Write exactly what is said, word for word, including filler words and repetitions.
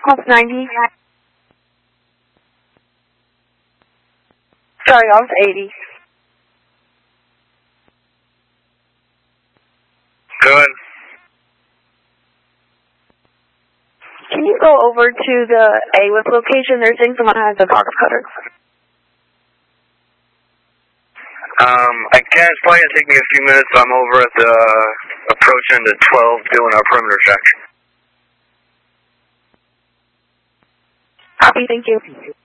Pulse ninety. Sorry, I was eighty. Good. Can you go over to the A W I P location? They're saying someone has a target cutter. Um, I can. It's probably going to take me a few minutes. I'm over at the approaching the twelve doing our perimeter check. Copy, thank you.